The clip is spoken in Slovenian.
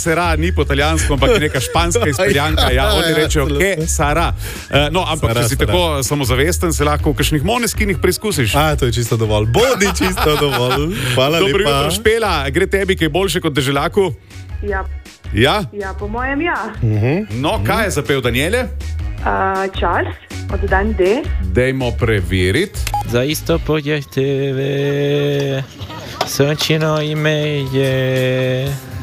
sera ni po italijansko, ampak neka španska izpeljanka. Ja, oni rečejo, ke sara. No, ampak če si tako samozavesten, se lahko v kakšnih moneskinih preizkusiš. To je čisto dovolj. Bodi čisto dovolj. Hvala lepa. Dobro jutro, Špela. Gre tebi kaj boljše kot Deželaku? Ja. Ja? Ja, po mojem ja. No, kaj je zapel Daniele? Čas, oddan D. Dajmo preveriti. Za isto podjetje, sončino ime je...